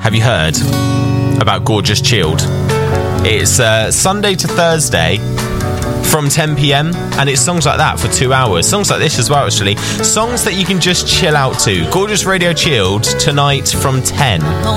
have you heard about Gorgeous Chilled? It's Sunday to Thursday from 10 p.m, and it's songs like that for 2 hours. Songs like this as well, actually. Songs that you can just chill out to. Gorgeous Radio Chilled tonight from 10.